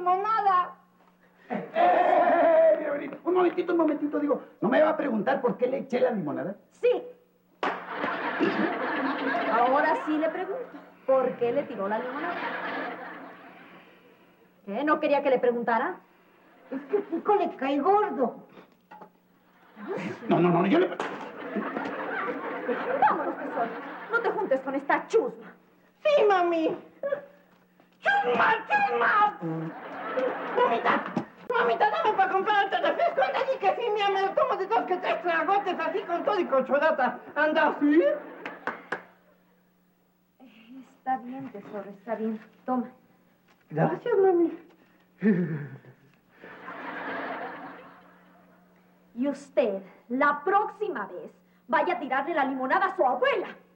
limonada. Un momentito, digo. ¿No me va a preguntar por qué le eché la limonada? Sí. Ahora sí le pregunto. ¿Por qué le tiró la limonada? ¿Qué? ¿No quería que le preguntara? Es que Pico le cae gordo. No, yo le... Vámonos, tesoro. No te juntes con esta chusma. Sí, mami. ¡Chusma! Mamita, dame para comprarte refresco. Nadie que sí, me lo tomo de 2 que 3 tragotes así con todo y con chorata. ¿Anda así? Está bien, tesoro, está bien. Toma. Gracias, mami. Y usted, la próxima vez, vaya a tirarle la limonada a su abuela.